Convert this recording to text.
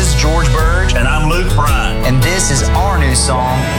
is George Burge. And I'm Luke Bryan. And this is our new song,